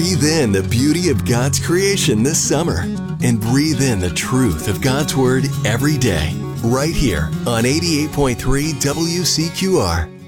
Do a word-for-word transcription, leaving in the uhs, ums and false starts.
Breathe in the beauty of God's creation this summer and breathe in the truth of God's Word every day, right here on eighty-eight point three W C Q R.